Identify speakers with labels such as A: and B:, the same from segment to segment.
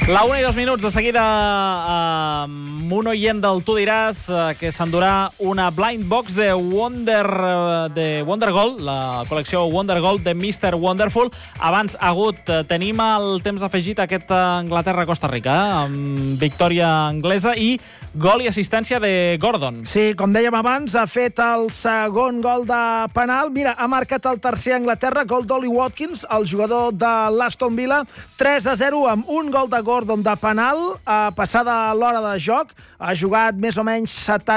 A: La 1 i 2 minuts, de seguida amb un oient del Tu diràs que s'endurà una blind box de Wonder Gold, la col·lecció Wonder Gold de Mr. Wonderful. Abans, Agut, tenim el temps afegit a aquest Anglaterra-Costa Rica, amb victòria anglesa i gol i assistència de Gordon.
B: Sí, com dèiem abans, ha fet el segon gol de penal. Mira, ha marcat el tercer Anglaterra, gol d'Ollie Watkins, el jugador de l'Aston Villa, 3-0 amb un gol de Gordon de penal, passada l'hora de joc. Ha jugat més o menys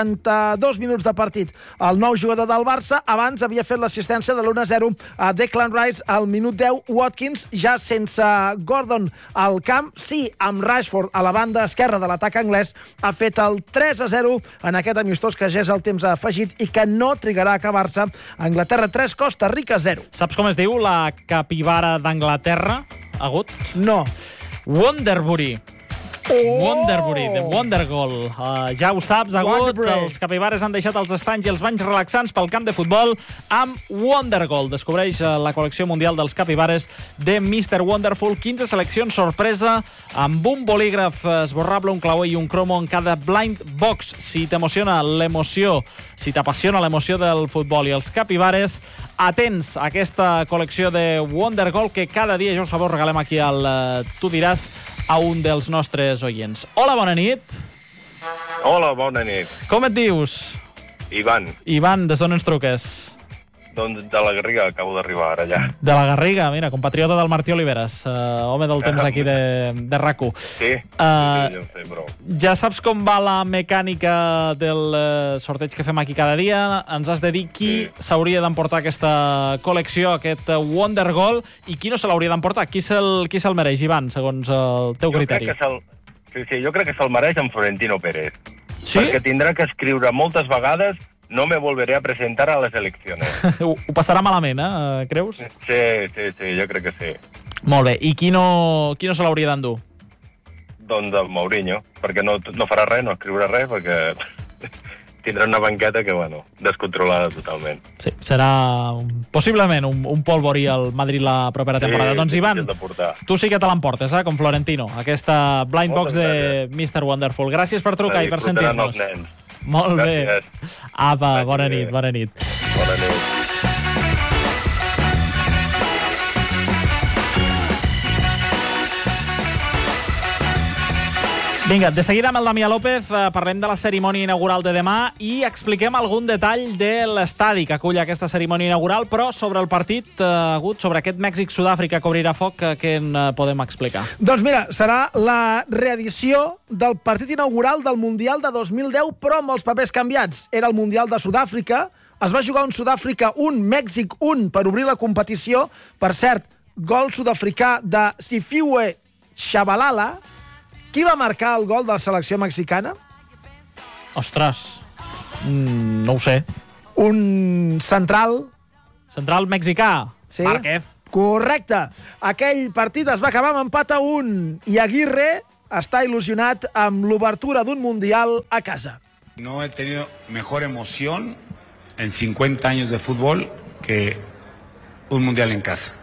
B: 72 minuts de partit. El nou jugador del Barça abans havia fet l'assistència de l'1-0 a Declan Rice al minut 10. Watkins ja sense Gordon al camp, sí, amb Rashford a la banda esquerra de l'atac anglès, ha fet el 3-0 en aquest amistós que ja és el temps afegit i que no trigarà a acabar-se. Anglaterra 3, Costa Rica 0.
A: Saps com es diu la capibara d'Anglaterra, Agut?
B: No.
A: Wonderbury. Wonderbury, de Wonder Goal. Ja ho saps, Agut, els capibares han deixat els estanys i els banys relaxants pel camp de futbol amb Wonder Goal. Descobreix la col·lecció mundial dels capibares de Mr. Wonderful. 15 seleccions sorpresa amb un bolígraf esborrable, un clauer i un cromo en cada blind box. Si t'emociona l'emoció, si t'apassiona l'emoció del futbol i els capibares, atents a aquesta col·lecció de Wonder Goal que cada dia, jo ho sabeu, regalem aquí al Tu diràs a un dels nostres oients. Hola, bona nit.
C: Hola, bona nit.
A: Com et dius?
C: Ivan.
A: Ivan, des d'on ens truques?
C: Doncs de la Garriga, acabo d'arribar ara ja.
A: De la Garriga, mira, compatriota del Martí Oliveres, home del temps d'aquí de RAC1.
C: Sí, jo sé, però...
A: Ja saps com va la mecànica del sorteig que fem aquí cada dia. Ens has de dir qui s'hauria d'emportar aquesta col·lecció, aquest Wonder Goal, i qui no se l'hauria d'emportar. Qui se'l mereix, Ivan, segons el teu criteri?
C: Jo crec que se'l mereix en Florentino Pérez.
A: Sí?
C: Perquè tindrà que escriure moltes vegades "no me volveré a presentar a les eleccions".
A: Ho passarà malament, creus?
C: Sí, jo crec que sí.
A: Molt bé. I qui no se l'hauria d'endur?
C: Doncs el Mourinho, perquè no farà res, no escriurà res, perquè tindrà una banqueta que, descontrolada totalment.
A: Sí, serà possiblement un polvorí al Madrid la propera temporada. Doncs, Ivan, tu sí que te l'emportes, com Florentino, aquesta blind box de Mr. Wonderful. Gràcies per trucar i per sentir-nos. Molt bé. Apa, bona nit.
C: Bona nit.
A: Vinga, de seguida amb el Damià López parlem de la cerimònia inaugural de demà i expliquem algun detall de l'estadi que acull aquesta cerimònia inaugural, però sobre el partit, Agut, sobre aquest Mèxic-Sud-àfrica que obrirà foc, què en podem explicar?
B: Doncs mira, serà la reedició del partit inaugural del Mundial de 2010, però amb els papers canviats. Era el Mundial de Sud-àfrica, es va jugar un Sud-àfrica 1, Mèxic 1 per obrir la competició. Per cert, gol sud-africà de Sifiwe Tshabalala. Qui va marcar el gol de la selecció mexicana?
A: Ostres, no ho sé.
B: Un central...
A: Central mexicà?
B: Sí.
A: Márquez.
B: Correcte. Aquell partit es va acabar amb empat a 1 i Aguirre està il·lusionat amb l'obertura d'un Mundial a casa.
D: No he tenido mejor emoción en 50 años de fútbol que un Mundial en casa.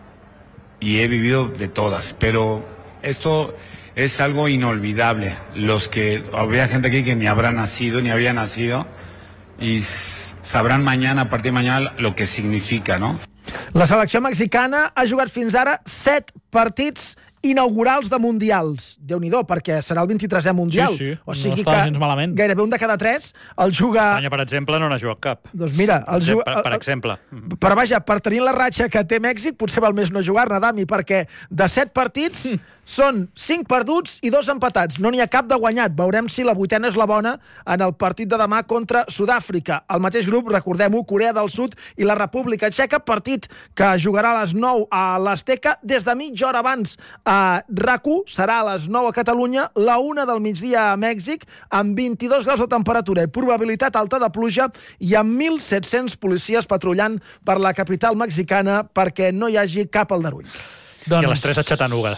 D: Y he vivido de todas, pero esto es algo inolvidable. Habría gente aquí que ni habrá nacido, ni había nacido, y sabrán mañana, a partir de mañana, lo que significa, ¿no?
B: La selecció mexicana ha jugat fins ara 7 partits inaugurals de mundials. Déu-n'hi-do, perquè serà el 23è mundial.
A: Sí,
B: o sigui
A: no està gens malament.
B: Gairebé un de cada 3 el juga...
E: Espanya, per exemple, no n'ha jugat cap.
B: Doncs mira...
E: Per exemple.
B: Però vaja, per tenir la ratxa que té Mèxic, potser val més no jugar-ne, Dami, perquè de 7 partits són 5 perduts i 2 empatats. No n'hi ha cap de guanyat. Veurem si la vuitena és la bona en el partit de demà contra Sud-àfrica. El mateix grup, recordem-ho, Corea del Sud i la República Txeca, partit que jugarà a les 9 a l'Azteca. Des de mitja hora abans a RAC1, serà a les 9 a Catalunya, la 1 del migdia a Mèxic, amb 22 graus de temperatura i probabilitat alta de pluja i amb 1.700 policies patrullant per la capital mexicana perquè no hi hagi cap aldarull.
E: I a les 3 a Chattanooga.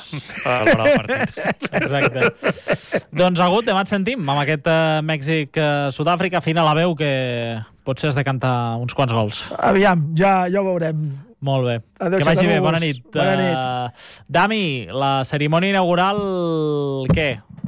A: Exacte. Doncs, Agut, demà et sentim amb aquest Mèxic-Sud-àfrica. Fina la veu que potser has de cantar uns quants gols.
B: Aviam, ja ho veurem.
A: Molt bé.
B: Adéu,
A: que vagi bé,
B: xatanús.
A: bona nit.
B: Bona nit.
A: Dami, la cerimònia inaugural, què?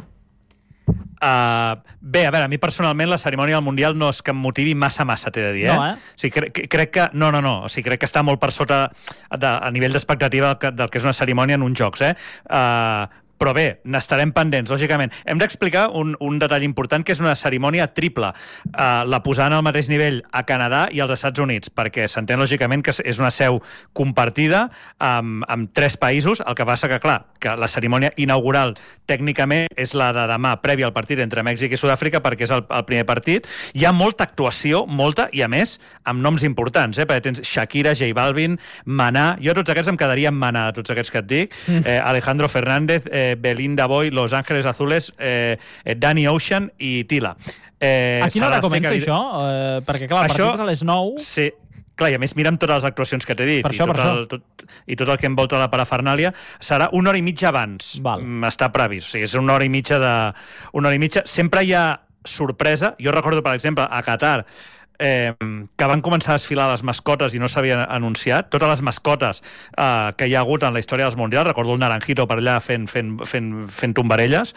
E: Bé, a veure, a mi personalment la cerimònia del Mundial no és que em motivi massa, t'he de dir, eh?
A: No, eh?
E: O sigui, crec que... No. O sigui, crec que està molt per sota a nivell d'expectativa del que és una cerimònia en uns jocs, eh? Però bé, n'estarem pendents, lògicament. Hem d'explicar un detall important, que és una cerimònia triple. La posaran al mateix nivell a Canadà i als Estats Units, perquè s'entén, lògicament, que és una seu compartida amb 3 països. El que passa que, clar, que la cerimònia inaugural tècnicament és la de demà, prèvia al partit entre Mèxic i Sud-àfrica, perquè és el primer partit. Hi ha molta actuació, molta, i a més, amb noms importants, perquè tens Shakira, J Balvin, Maná. Jo a tots aquests em quedaria amb Maná, a tots aquests que et dic. Alejandro Fernández, Belinda Boy, Los Ángeles Azules, Danny Ocean i Tila.
A: A quina hora comença això? Perquè, clar, el partit és a les 9.
E: Sí. Clar, i a més mira'm totes les actuacions que t'he dit i tot el que envolta la parafernàlia, serà 1 hora i mitja abans. Està previst. O sigui, és 1 hora i mitja de... 1 hora i mitja. Sempre hi ha sorpresa. Jo recordo, per exemple, a Qatar, que van començar a desfilar les mascotes i no s'havien anunciat. Totes les mascotes que hi ha hagut en la història dels Mundials, recordo el Naranjito per allà fent tombarelles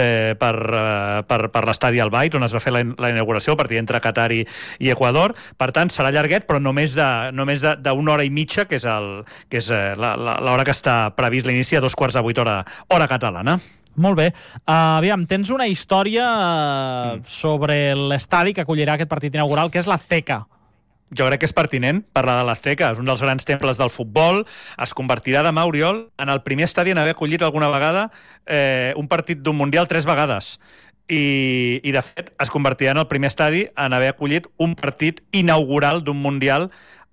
E: per l'estadi Al Bayt, on es va fer la inauguració, el partit entre Qatar i Equador. Per tant, serà llarguet, però només d'una hora i mitja, que és l'hora que està previst l'inici, a 7:15 hora catalana.
A: Molt bé. Aviam, tens una història sobre l'estadi que acollirà aquest partit inaugural, que és l'Azteca.
E: Jo crec que és pertinent parlar de l'Azteca. És un dels grans temples del futbol. Es convertirà demà, Oriol, en el primer estadi en haver acollit alguna vegada un partit d'un Mundial 3 vegades. I de fet, es convertirà en el primer estadi en haver acollit un partit inaugural d'un Mundial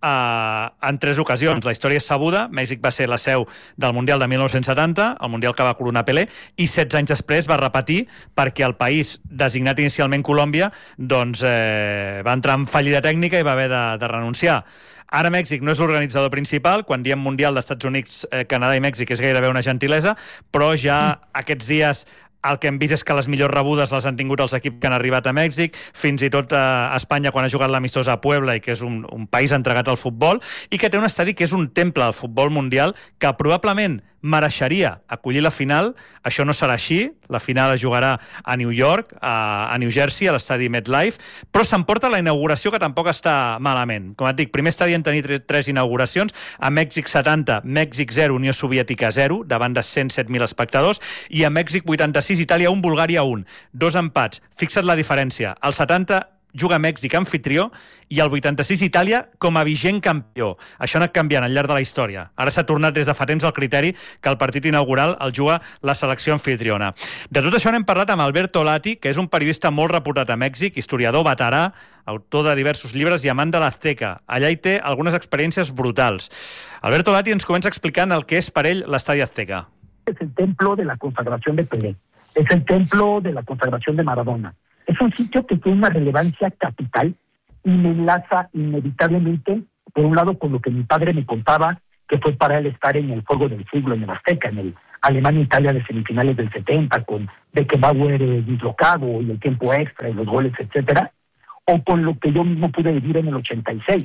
E: en 3 ocasions. La història és sabuda. Mèxic va ser la seu del Mundial de 1970, el Mundial que va coronar Pelé, i 16 anys després va repetir perquè el país, designat inicialment Colòmbia, doncs va entrar en fallida tècnica i va haver de renunciar. Ara Mèxic no és l'organitzador principal. Quan diem Mundial d'Estats Units, Canadà i Mèxic és gairebé una gentilesa, però ja aquests dies el que hem vist és que les millors rebudes les han tingut els equips que han arribat a Mèxic, fins i tot a Espanya quan ha jugat l'amistosa a Puebla, i que és un país entregat al futbol, i que té un estadi que és un temple al futbol mundial, que probablement mereixeria acollir la final. Això no serà així. La final es jugarà a New York, a New Jersey, a l'estadi MetLife, però s'emporta la inauguració, que tampoc està malament. Com et dic, primer estadi en tenir 3 inauguracions. A Mèxic 70, Mèxic 0, Unió Soviètica 0, davant de 107.000 espectadors, i a Mèxic 86, Itàlia 1, Bulgària 1. 2 empats. Fixa't la diferència. El 70 juga Mèxic anfitrió i el 86 Itàlia com a vigent campió. Això ha anat canviant al llarg de la història. Ara s'ha tornat des de fa temps el criteri que el partit inaugural el juga la selecció anfitriona. De tot això n'hem parlat amb Alberto Lati, que és un periodista molt reputat a Mèxic, historiador veterà, autor de diversos llibres i amant de l'Azteca. Allà hi té algunes experiències brutals. Alberto Lati ens comença explicant el que és per ell l'estadi Azteca.
F: Es el templo de la consagración de Pelé. Es el templo de la consagración de Maradona. Es un sitio que tiene una relevancia capital y me enlaza inevitablemente, por un lado, con lo que mi padre me contaba, que fue para él estar en el juego del siglo, en el Azteca, en el Alemania-Italia de semifinales del 70, con Beckenbauer dislocado y el tiempo extra y los goles, etcétera, o con lo que yo mismo pude vivir en el 86.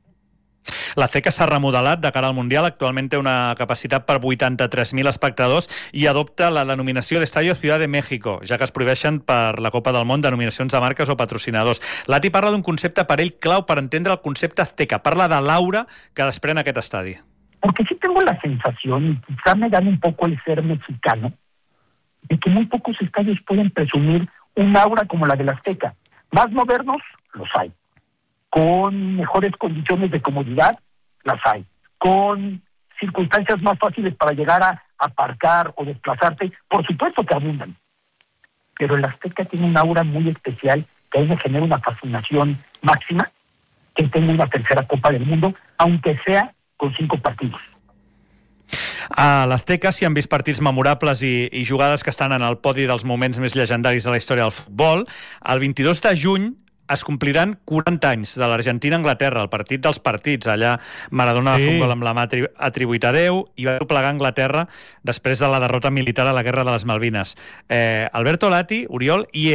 E: L'Azteca s'ha remodelat de cara al Mundial. Actualment té una capacitat per 83.000 espectadors i adopta la denominació d'Estadio Ciudad de México, ja que es prohibeixen per la Copa del Món denominacions de marques o patrocinadors. Lati parla d'un concepte per ell clau per entendre el concepte Azteca. Parla de l'aura que desprèn aquest estadi.
F: Porque sí tengo la sensación, y quizá me gane un poco el ser mexicano, de que muy pocos estadios pueden presumir un aura como la del Azteca. Más modernos, los hay. Con mejores condiciones de comodidad, las hay. Con circunstancias más fáciles para llegar a aparcar o desplazarte, por supuesto que abundan. Pero el Azteca tiene un aura muy especial que a mí me genera una fascinación máxima, que tenga una tercera Copa del Mundo, aunque sea con 5 partidos.
E: A l'Azteca s'hi han vist partits memorables i jugades que estan en el podi dels moments més llegendaris de la història del futbol. El 22 de juny es compliran 40 anys de l'Argentina-Anglaterra, el partit dels partits. Allà Maradona va fer un gol amb la mà atribuït a Déu i va doblegar Anglaterra després de la derrota militar a la Guerra de les Malvines. Alberto Lati, Oriol, hi era.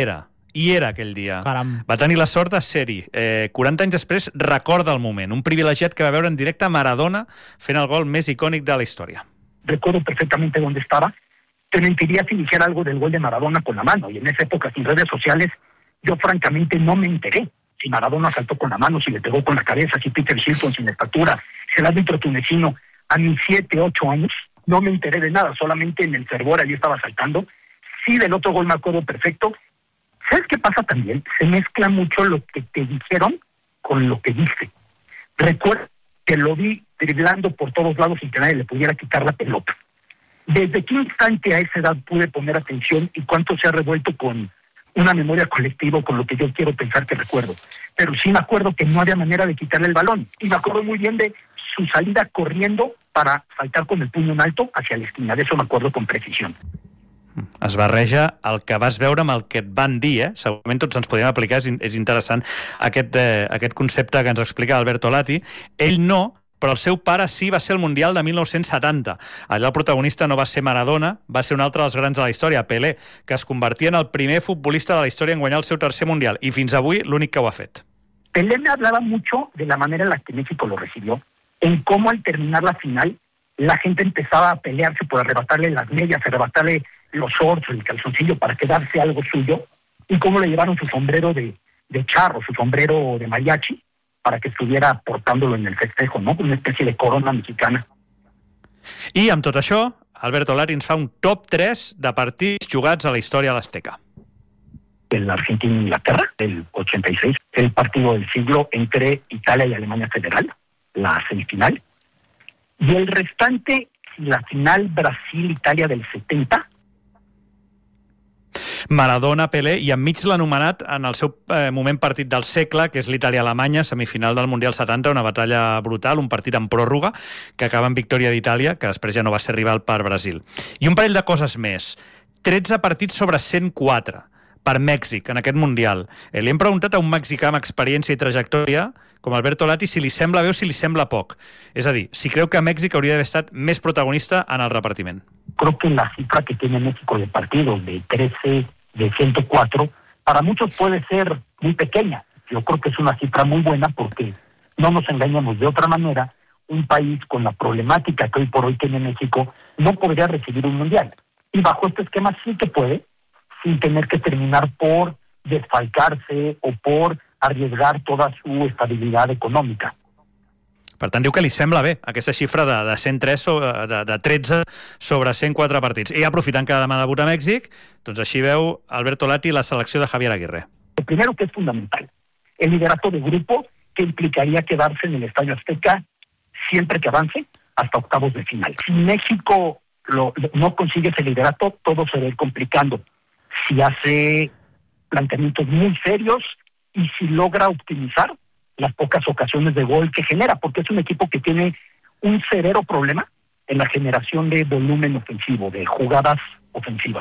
E: hi era aquell dia.
A: Caram.
E: Va tenir la sort de ser-hi. 40 anys després recorda el moment. Un privilegiat que va veure en directe Maradona fent el gol més icònic de la història.
F: Recuerdo perfectamente dónde estaba. Te mentiría si dijera algo del gol de Maradona con la mano. Y en esa época, sin redes sociales, yo francamente no me enteré. Si Maradona saltó con la mano, si le pegó con la cabeza, si Peter Shilton sin estatura, si el árbitro tunecino a mis 7, 8 años, no me enteré de nada. Solamente en el fervor allí estaba saltando. Sí, del otro gol me acuerdo perfecto. ¿Sabes qué pasa también? Se mezcla mucho lo que te dijeron con lo que viste. Recuerdo que lo vi driblando por todos lados sin que nadie le pudiera quitar la pelota. ¿Desde qué instante a esa edad pude poner atención y cuánto se ha revuelto con una memoria colectiva con lo que yo quiero pensar que recuerdo? Pero sí me acuerdo que no había manera de quitarle el balón. Y me acuerdo muy bien de su salida corriendo para saltar con el puño en alto hacia la esquina. De eso me acuerdo con precisión.
E: Es barreja el que vas veure amb el que et van dir, segurament tots ens podem aplicar, és interessant aquest concepte que ens explica Alberto Lati. Ell no, però el seu pare sí va ser el Mundial de 1970. Allà el protagonista no va ser Maradona, va ser un altre dels grans de la història, Pelé, que es convertia en el primer futbolista de la història en guanyar el seu tercer Mundial, i fins avui l'únic que ho ha fet.
F: Pelé me hablaba mucho de la manera en la que México lo recibió, en cómo al terminar la final la gente empezaba a pelearse por arrebatarle las medias, arrebatarle los shorts, el calzoncillo para quedarse algo suyo, y cómo le llevaron su sombrero de charro, su sombrero de mariachi, para que estuviera portándolo en el festejo, ¿no? Una especie de corona mexicana.
E: I amb tot això, Alberto Lati ens fa un top 3 de partits jugats a la història de l'Azteca.
F: El Argentina-Inglaterra, del 86, el partido del siglo entre Italia y Alemania Federal, la semifinal, y el restante, la final Brasil-Italia del 70.
E: Maradona, Pelé, i enmig l'anomenat en el seu moment partit del segle, que és l'Itàlia-Alemanya, semifinal del Mundial 70, una batalla brutal, un partit en pròrroga, que acaba en victòria d'Itàlia, que després ja no va ser rival per Brasil. I un parell de coses més. 13 partits sobre 104 per Mèxic en aquest Mundial. Li hem preguntat a un mexicà amb experiència i trajectòria, com Alberto Lati, si li sembla bé o si li sembla poc. És a dir, si creu que Mèxic hauria d'haver estat més protagonista en el repartiment.
F: Creo que la cifra que tiene México de partidos, de 13, de 104, para muchos puede ser muy pequeña. Yo creo que es una cifra muy buena porque, no nos engañemos, de otra manera, un país con la problemática que hoy por hoy tiene México no podría recibir un mundial. Y bajo este esquema sí que puede, sin tener que terminar por desfalcarse o por arriesgar toda su estabilidad econòmica.
E: Per tant, diu que li sembla bé aquesta xifra de 103 de 13 sobre 104 partits. I aprofitant que demà debuta a Mèxic, doncs així veu Alberto Lati la selecció de Javier Aguirre.
F: Lo primero que es fundamental, el liderato de grupo que implicaría quedarse en el Estadio Azteca siempre que avance hasta octavos de final. Si México no consigue ese liderato, todo se va a ir complicando. Si hace planteamientos muy serios y si logra optimizar las pocas ocasiones de gol que genera, porque es un equipo que tiene un severo problema en la generación de volumen ofensivo, de jugadas ofensivas.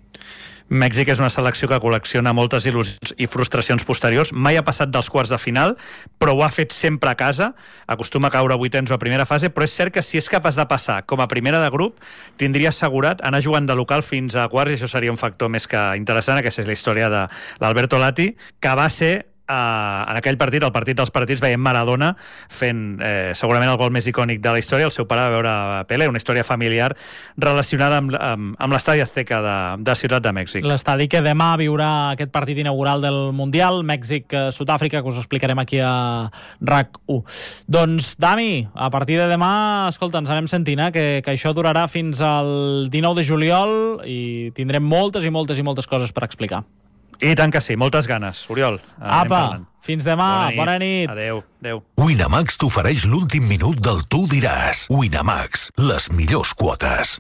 E: Mèxic és una selecció que col·lecciona moltes il·lusions i frustracions posteriors. Mai ha passat dels quarts de final, però ho ha fet sempre a casa. Acostuma a caure a vuitens o a primera fase, però és cert que si és capaç de passar com a primera de grup, tindria assegurat anar jugant de local fins a quarts, i això seria un factor més que interessant. Aquesta és la història de l'Alberto Lati, que va ser en aquell partit, el partit dels partits, veiem Maradona fent segurament el gol més icònic de la història. El seu pare va veure Pelé, una història familiar relacionada amb l'estadi Azteca de Ciutat de Mèxic.
A: L'estadi que demà viurà aquest partit inaugural del Mundial, Mèxic-Sud-àfrica, que us explicarem aquí a RAC1. Doncs, Dami, a partir de demà, escolta, ens anem sentint, que això durarà fins al 19 de juliol i tindrem moltes i moltes i moltes coses per explicar.
E: I tant que sí, moltes ganes. Oriol,
A: apa, fins demà, bona nit.
E: Adéu.
G: Winamax t'ofereix l'últim minut del Tu diràs. Winamax, les millors quotes.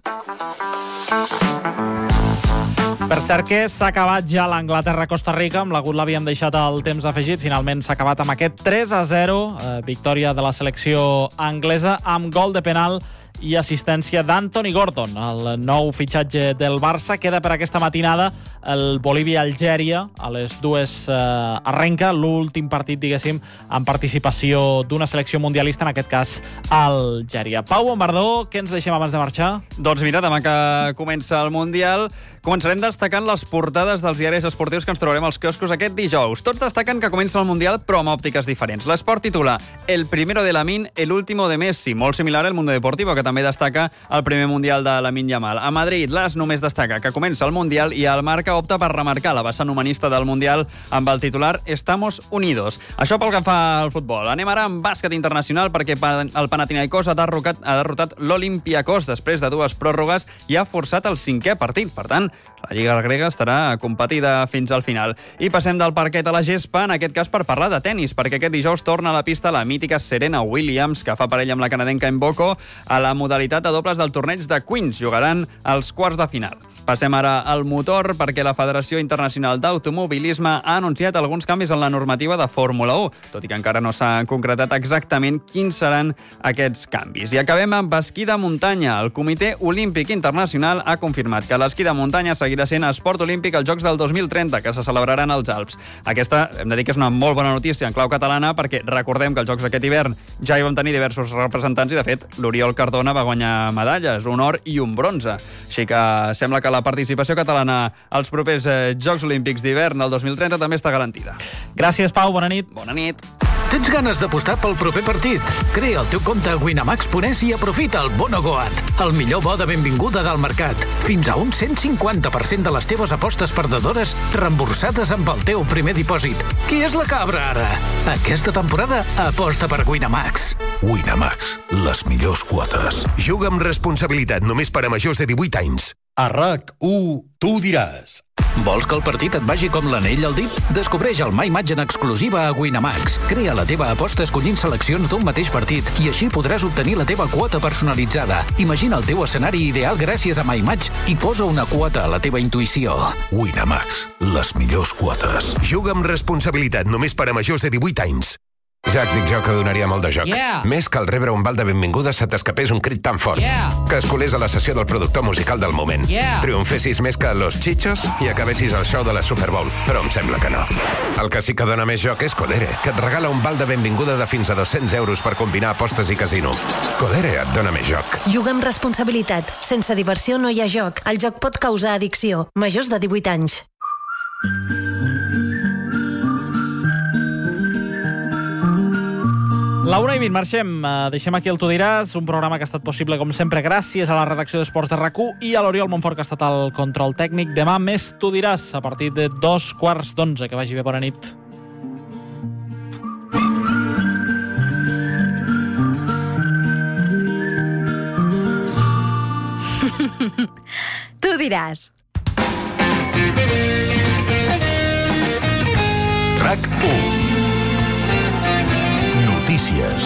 A: Per cert que s'ha acabat ja l'Anglaterra-Costa Rica, amb l'Agut l'havíem deixat al temps afegit, finalment s'ha acabat amb aquest 3-0, victòria de la selecció anglesa, amb gol de penal i assistència d'Anthony Gordon, el nou fitxatge del Barça. Queda per aquesta matinada el Bolívia-Algèria. A les 2 arrenca l'últim partit, diguéssim, en participació d'una selecció mundialista, en aquest cas Algèria. Pau Bombardó, què ens deixem abans de marxar?
H: Doncs mira, demà que comença el Mundial, començarem destacant les portades dels diaris esportius que ens trobarem als quioscos aquest dijous. Tots destaquen que comença el Mundial, però amb òptiques diferents. L'Esport titula El primero de Lamine, el último de Messi. Molt similar al Mundo Deportivo, que també destaca el primer Mundial de Lamine Yamal. A Madrid, l'As només destaca que comença el Mundial i el Marca opta per remarcar la vessant humanista del Mundial amb el titular Estamos unidos. Això pel que fa al futbol. Anem ara amb bàsquet internacional, perquè el Panathinaikos ha derrotat l'Olympiakos després de 2 pròrrogues i ha forçat el 5è partit. Per tant, la Lliga grega estarà competida fins al final. I passem del parquet a la gespa, en aquest cas per parlar de tennis, perquè aquest dijous torna a la pista la mítica Serena Williams, que fa parell amb la canadenca Mboko a la modalitat de dobles del torneig de Queens. Jugaran als quarts de final. Passem ara al motor, perquè la Federació Internacional d'Automobilisme ha anunciat alguns canvis en la normativa de Fórmula 1, tot i que encara no s'ha concretat exactament quins seran aquests canvis. I acabem amb esquí de muntanya. El Comitè Olímpic Internacional ha confirmat que l'esquí de muntanya seguirà sent esport olímpic als Jocs del 2030, que se celebraran als Alps. Aquesta, hem de dir que és una molt bona notícia en clau catalana, perquè recordem que als Jocs d'aquest hivern ja hi vam tenir diversos representants i, de fet, l'Oriol Cardona va guanyar medalles, un or i un bronze. Així que sembla que la participació catalana als propers Jocs Olímpics d'hivern del 2030 també està garantida.
A: Gràcies, Pau. Bona nit.
H: Bona nit.
G: Tens ganes d'apostar pel proper partit? Crea el teu compte a Winamax.es i aprofita el Bono Goat, el millor bo de benvinguda del mercat. Fins a un 150% de les teves apostes perdedores reemborsades amb el teu primer dipòsit. Qui és la cabra, ara? Aquesta temporada aposta per Winamax. Winamax, les millors quotes.
I: Juga amb responsabilitat només per a majors de 18 anys.
J: A RAC1, tu diràs.
G: Vols que el partit et vagi com l'anell al dit? Descobreix el My Match en exclusiva a Winamax. Crea la teva aposta escollint seleccions d'un mateix partit i així podràs obtenir la teva quota personalitzada. Imagina el teu escenari ideal gràcies a My Match i posa una quota a la teva intuïció.
I: Winamax, les millors quotes. Juga amb responsabilitat només per a majors de 18 anys.
K: Jack, dic jo que donaria molt de joc.
A: Yeah.
K: Més que al rebre un bal de benvinguda se t'escapés un crit tan fort.
A: Yeah.
K: Que es colés a la sessió del productor musical del moment.
A: Yeah.
K: Triomfessis més que Los Chichos i acabessis al show de la Super Bowl. Però em sembla que no. El que sí que dona més joc és Codere, que et regala un val de benvinguda de fins a 200 euros per combinar apostes i casino. Codere et dona més joc.
L: Juga amb responsabilitat. Sense diversió no hi ha joc. El joc pot causar addicció. Majors de 18 anys.
A: La 1:20, marxem. Deixem aquí el Tu diràs, un programa que ha estat possible, com sempre, gràcies a la redacció d'Esports de RAC1 i a l'Oriol Montfort, que ha estat al control tècnic. Demà més Tu diràs, a partir de 11:15. Que vagi bé, bona nit.
L: Tu diràs.
I: RAC1. Notícies.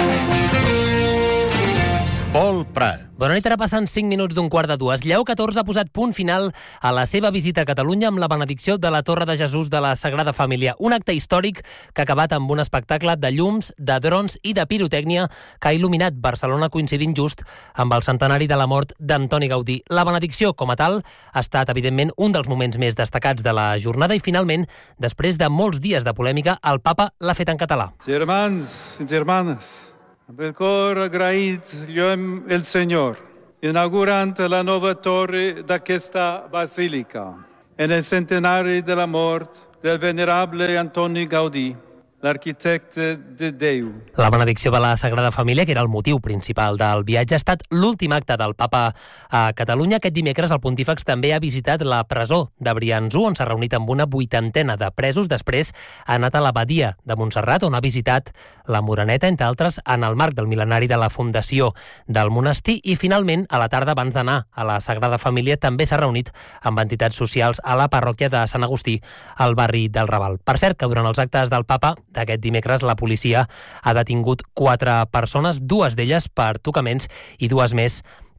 J: Pol Prat.
M: Bona nit, ara passen 5 minuts d'un quart de 2. Lleó XIV ha posat punt final a la seva visita a Catalunya amb la benedicció de la Torre de Jesús de la Sagrada Família. Un acte històric que ha acabat amb un espectacle de llums, de drons i de pirotècnia que ha il·luminat Barcelona, coincidint just amb el centenari de la mort d'Antoni Gaudí. La benedicció, com a tal, ha estat, evidentment, un dels moments més destacats de la jornada i, finalment, després de molts dies de polèmica, el papa l'ha fet en català.
N: Germans i germanes, amb el cor agraït lluem el Senyor, inaugurant la nova torre d'aquesta basílica, en el centenari de la mort del venerable Antoni Gaudí, l'arquitecte de Déu.
M: La benedicció de la Sagrada Família, que era el motiu principal del viatge, ha estat l'últim acte del papa a Catalunya. Aquest dimecres el pontífex també ha visitat la presó de Briançó, on s'ha reunit amb una 80 de presos. Després ha anat a l'abadia de Montserrat, on ha visitat la Moreneta, entre altres, en el marc del mil·lenari de la fundació del monestir. I, finalment, a la tarda, abans d'anar a la Sagrada Família, també s'ha reunit amb entitats socials a la parròquia de Sant Agustí, al barri del Raval. Per cert, que durant els actes del papa d'aquest dimecres la policia ha detingut 4 persones, 2 d'elles per tocaments i 2 més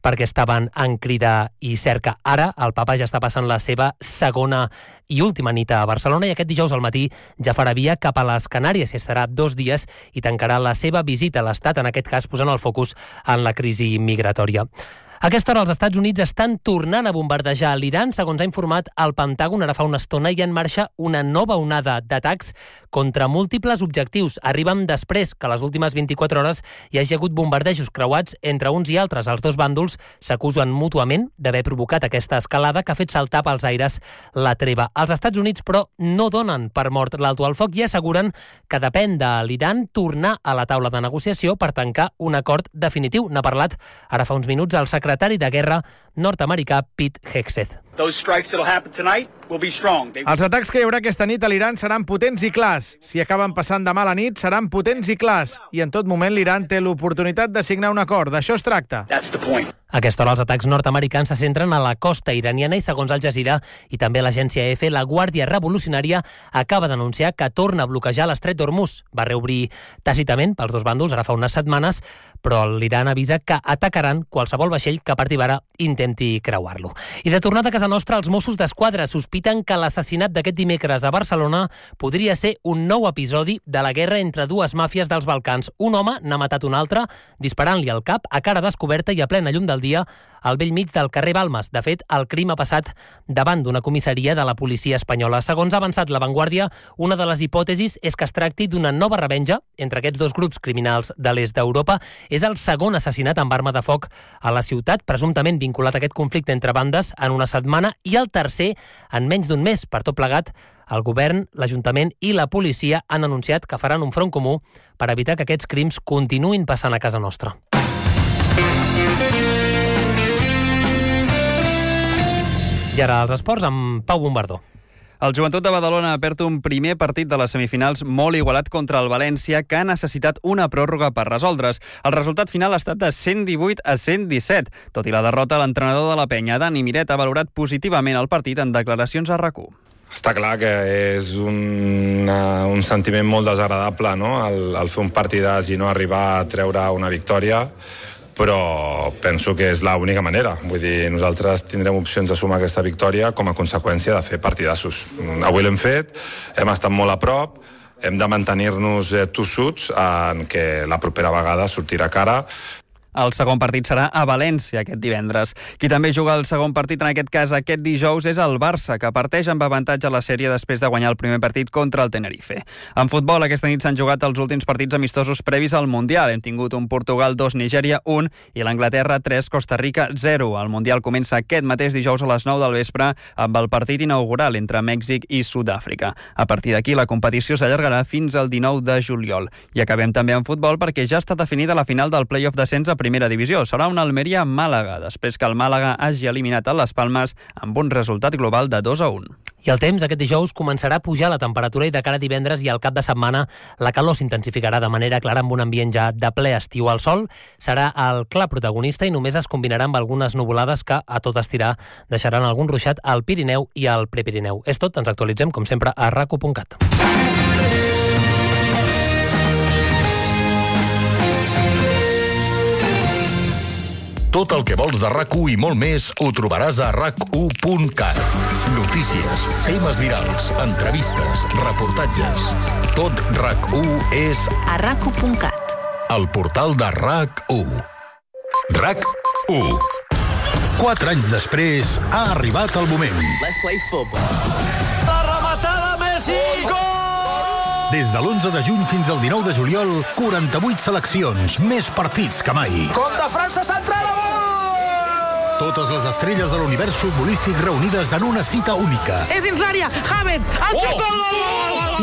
M: perquè estaven en crida i cerca. Ara el papa ja està passant la seva segona i última nit a Barcelona i aquest dijous al matí ja farà via cap a les Canàries i estarà 2 dies i tancarà la seva visita a l'Estat, en aquest cas posant el focus en la crisi migratòria. A aquesta hora els Estats Units estan tornant a bombardejar l'Iran. Segons ha informat el Pentàgon, ara fa una estona hi ha en marxa una nova onada d'atacs contra múltiples objectius. Arriben després que a les últimes 24 hores hi hagi hagut bombardejos creuats entre uns i altres. Els dos bàndols s'acusen mútuament d'haver provocat aquesta escalada que ha fet saltar pels aires la treva. Els Estats Units, però, no donen per mort l'alto al foc i asseguren que depèn de l'Iran tornar a la taula de negociació per tancar un acord definitiu. N'ha parlat ara fa uns minuts el secretari de Guerra nord-americà Pete Hegseth.
O: Els atacs que hi haurà aquesta nit a l'Iran seran potents i clars. Si acaben passant demà a la nit, seran potents i clars. I en tot moment l'Iran té l'oportunitat de signar un acord. D'això es tracta.
M: A aquesta hora els atacs nord-americans se centren a la costa iraniana i, segons Al Jazeera i també l'agència EFE, la Guàrdia Revolucionària acaba d'anunciar que torna a bloquejar l'estret d'Hormuz. Va reobrir tàcitament pels dos bàndols ara fa unes setmanes, però l'Iran avisa que atacaran qualsevol vaixell que a partir d'ara intenti creuar-lo. I de tornada a casa nostra, els Mossos d'Esquadra sospiten que l'assassinat d'aquest dimecres a Barcelona podria ser un nou episodi de la guerra entre dues màfies dels Balcans. Un home n'ha matat un altre disparant-li al cap a cara descoberta i a plena llum del dia al bell mig del carrer Balmes. De fet, el crim ha passat davant d'una comissaria de la policia espanyola. Segons ha avançat La Vanguardia, una de les hipòtesis és que es tracti d'una nova revenja entre aquests dos grups criminals de l'est d'Europa. És el segon assassinat amb arma de foc a la ciutat, presumptament vinculat a aquest conflicte entre bandes en una setmana, i el tercer en menys d'un mes. Per tot plegat, el govern, l'Ajuntament i la policia han anunciat que faran un front comú per evitar que aquests crims continuïn passant a casa nostra. I ara els esports amb Pau Bombardó.
H: El Joventut de Badalona ha perdut un primer partit de les semifinals molt igualat contra el València, que ha necessitat una pròrroga per resoldre's. El resultat final ha estat de 118 a 117. Tot i la derrota, l'entrenador de la Penya, Dani Miret, ha valorat positivament el partit en declaracions a RAC1.
P: Està clar que és un sentiment molt desagradable, no? El fer un partidàs i no arribar a treure una victòria, però penso que és l'única manera. Vull dir, nosaltres tindrem opcions de sumar aquesta victòria com a conseqüència de fer partidassos. Avui l'hem fet, hem estat molt a prop, hem de mantenir-nos tossuts en que la propera vegada sortirà cara.
H: El segon partit serà a València aquest divendres. Qui també juga el segon partit, en aquest cas aquest dijous, és el Barça, que parteix amb avantatge a la sèrie després de guanyar el primer partit contra el Tenerife. En futbol, aquesta nit s'han jugat els últims partits amistosos previs al Mundial. Hem tingut un Portugal 2, Nigèria 1 i l'Anglaterra 3, Costa Rica 0. El Mundial comença aquest mateix dijous a les 9 del vespre amb el partit inaugural entre Mèxic i Sud-àfrica. A partir d'aquí, la competició s'allargarà fins al 19 de juliol. I acabem també en futbol perquè ja està definida la final del play-off descens a primera divisió. Serà un Almeria-Màlaga, després que el Màlaga hagi eliminat a les Palmes amb un resultat global de 2-1.
M: I el temps aquest dijous començarà a pujar la temperatura i de cara a divendres i al cap de setmana la calor s'intensificarà de manera clara amb un ambient ja de ple estiu. El sol serà el clar protagonista i només es combinarà amb algunes nuvolades que a tot estirar deixaran algun ruixat al Pirineu i al Prepirineu. És tot, ens actualitzem com sempre a raco.cat.
J: Tot el que vols de RAC1 i molt més ho trobaràs a rac1.cat. Notícies, temes virals, entrevistes, reportatges. Tot RAC1 és
L: a rac1.cat.
J: El portal de RAC1. RAC1. 4 anys després ha arribat el moment.
Q: Let's play football.
G: La rematada Messi! Gol!
J: Des de l'11 de juny fins al 19 de juliol, 48 seleccions, més partits que mai.
G: Contra França centrada!
J: Totes les estrelles de l'univers futbolístic reunides en una cita única.
G: És dins l'àrea, Havertz, el xut, gol!